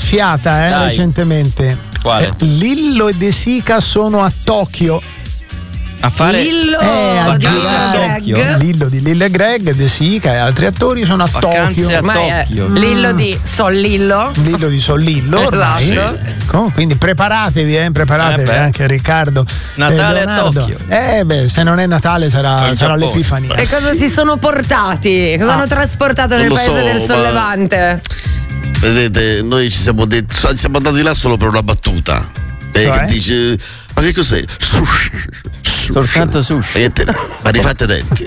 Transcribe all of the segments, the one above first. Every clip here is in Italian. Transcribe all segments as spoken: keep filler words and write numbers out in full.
graffiata eh, recentemente. Quale? Lillo e De Sica sono a Tokyo. A fare Lillo eh, a di girare. Lillo e Greg. Lillo di Lillo e Greg, De Sica e altri attori sono a Vacanze Tokyo. a Ma è Tokyo. Lillo di Sol Lillo. Lillo di Sol Lillo ormai. Esatto. Ecco, quindi preparatevi, eh, preparatevi Eh beh. anche Riccardo. Natale eh, a Leonardo. Tokyo. Eh beh, se non è Natale sarà, In sarà Giappone. l'Epifania. E cosa si sono portati? Cosa Ah. hanno trasportato Non nel lo paese so, del ma- sollevante? Vedete, noi ci siamo detti, siamo andati là solo per una battuta. E Cioè? che dice, ma che cos'è? Sushi. Soltanto sushi. E te, ma rifate i denti.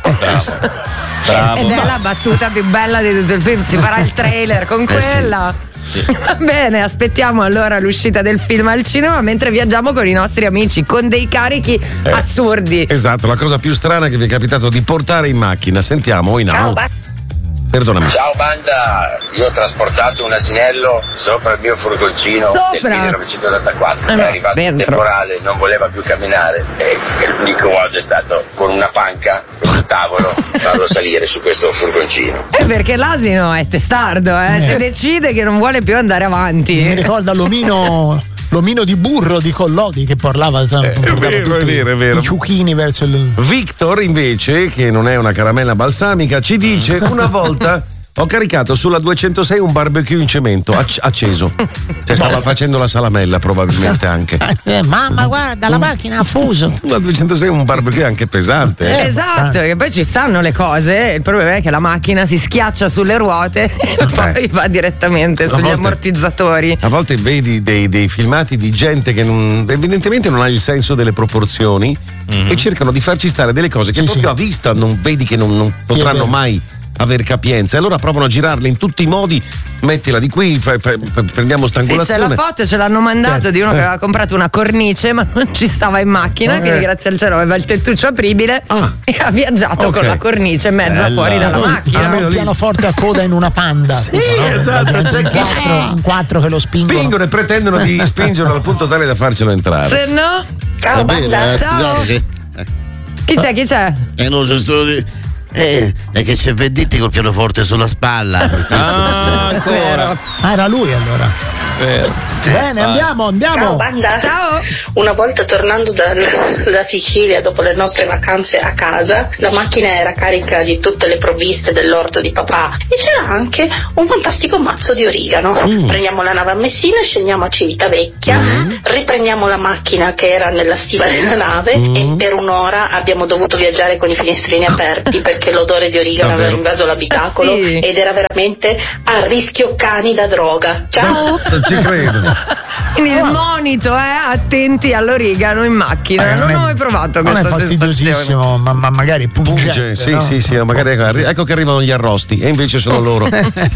Bravo. Ed è la battuta più bella di tutto il film. Si farà il trailer con sì. quella. Va bene, aspettiamo allora l'uscita del film al cinema mentre viaggiamo con i nostri amici con dei carichi assurdi. Esatto, la cosa più strana che vi è capitato di portare in macchina. Sentiamo o in auto. Perdonami. Ciao banda, io ho trasportato un asinello sopra il mio furgoncino Sopra? del millenovecentottantaquattro, Eh no, è arrivato il dentro. temporale, non voleva più camminare e l'unico modo è stato con una panca, con un tavolo, farlo salire su questo furgoncino. Eh, perché l'asino è testardo, eh? Eh. Se decide che non vuole più andare avanti. Mi ricorda l'omino, l'omino di burro di Collodi che parlava, è vero, è vero, è vero. i ciuchini verso il. Victor invece, che non è una caramella balsamica, ci dice: una volta ho caricato sulla duecentosei un barbecue in cemento acc- acceso. Cioè stava facendo la salamella probabilmente anche. Eh, mamma, guarda, la macchina ha fuso. La duecentosei è un barbecue anche pesante. eh. Esatto, che poi ci stanno le cose. Il problema è che la macchina si schiaccia sulle ruote e poi va direttamente A sugli volte- ammortizzatori. A volte vedi dei, dei filmati di gente che non, evidentemente non ha il senso delle proporzioni e cercano di farci stare delle cose che Sì, proprio sì. a vista non vedi che non, non potranno vero. mai aver capienza. E allora provano a girarle in tutti i modi. Mettila di qui, fai- fai- prendiamo Sì, c'è st'angolazione. la foto, ce l'hanno mandato di uno che aveva comprato una cornice ma non ci stava in macchina, Eh. quindi grazie al cielo aveva il tettuccio apribile Ah. e ha viaggiato Ok. con la cornice mezza Bella. fuori dalla Poi macchina. hanno almeno un lì. pianoforte a coda in una panda. Sì, tipo, no? esatto, Un c'è chi- quattro, un quattro che lo spingono. Spingono e pretendono di spingerlo al punto tale da farcelo entrare. Se no, Va bene, eh, Ciao. scusate, sì. chi c'è? Chi c'è? Eh no, c'è sto di- Eh, è che c'è Venditti col pianoforte sulla spalla. per questo. Ah, ancora. Ah, era lui allora. Vero. Bene, andiamo, Ciao andiamo. banda. Ciao. Una volta tornando dal- da Sicilia dopo le nostre vacanze a casa, la macchina era carica di tutte le provviste dell'orto di papà e c'era anche un fantastico mazzo di origano. Prendiamo la nave a Messina, scendiamo a Civitavecchia, riprendiamo la macchina che era nella stiva della nave e per un'ora abbiamo dovuto viaggiare con i finestrini aperti perché l'odore di origano Davvero? aveva invaso l'abitacolo Eh sì. ed era veramente a rischio cani da droga. Ciao! Non ci credo. Quindi il monito è attenti all'origano in macchina. Eh, non è- ho mai provato non è questa sensazione. fastidiosissimo, ma, ma magari pungente, Punge, sì, no? sì, sì, magari ecco, arri- ecco che arrivano gli arrosti e invece sono loro.